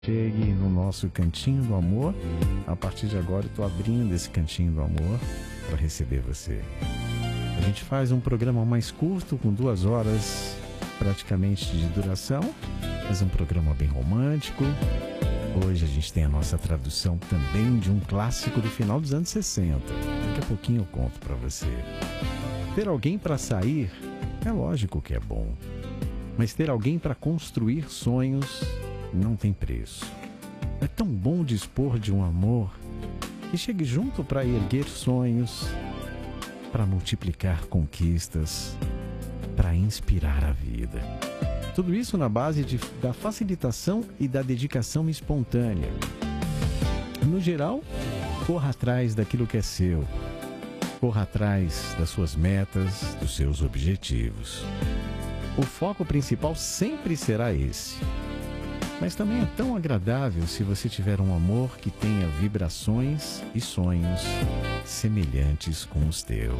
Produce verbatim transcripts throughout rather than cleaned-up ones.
Chegue no nosso Cantinho do Amor. A partir de agora eu estou abrindo esse Cantinho do Amor para receber você. A gente faz um programa mais curto, com duas horas praticamente de duração, mas um programa bem romântico. Hoje a gente tem a nossa tradução também de um clássico do final dos anos sessenta. Daqui a pouquinho eu conto para você. Ter alguém para sair é lógico que é bom, mas ter alguém para construir sonhos não tem preço. É tão bom dispor de um amor que chegue junto para erguer sonhos, para multiplicar conquistas, para inspirar a vida. Tudo isso na base de, da facilitação e da dedicação espontânea. No geral, corra atrás daquilo que é seu. Corra atrás das suas metas, dos seus objetivos. O foco principal sempre será esse. Mas também é tão agradável se você tiver um amor que tenha vibrações e sonhos semelhantes com os teus.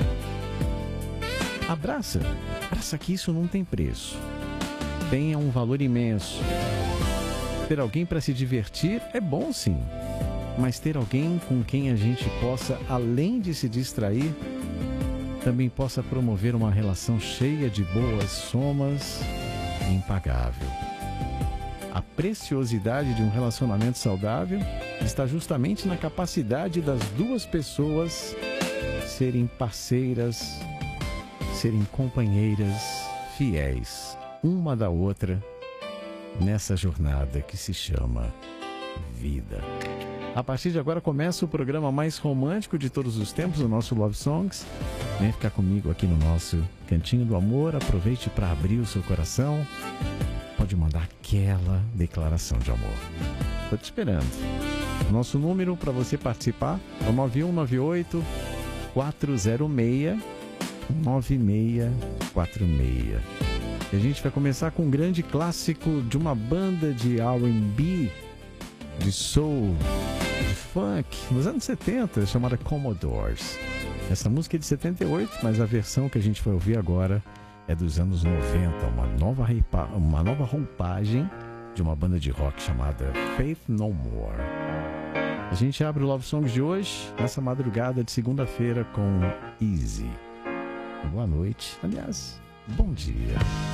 Abraça, abraça que isso não tem preço. Tenha um valor imenso. Ter alguém para se divertir é bom sim, mas ter alguém com quem a gente possa, além de se distrair, também possa promover uma relação cheia de boas somas é impagável. A preciosidade de um relacionamento saudável está justamente na capacidade das duas pessoas serem parceiras, serem companheiras fiéis uma da outra nessa jornada que se chama vida. A partir de agora começa o programa mais romântico de todos os tempos, o nosso Love Songs. Vem ficar comigo aqui no nosso Cantinho do Amor. Aproveite para abrir o seu coração. Pode mandar aquela declaração de amor. Estou te esperando. O nosso número para você participar é o nove um nove oito, quatro zero seis, nove seis quatro seis. E a gente vai começar com um grande clássico de uma banda de R and B, de soul, de funk, nos anos setenta, chamada Commodores. Essa música é de setenta e oito, mas a versão que a gente vai ouvir agora é dos anos noventa, uma nova, reipa, uma nova roupagem de uma banda de rock chamada Faith No More. A gente abre o Love Songs de hoje, nessa madrugada de segunda-feira, com Easy. Boa noite, aliás, bom dia.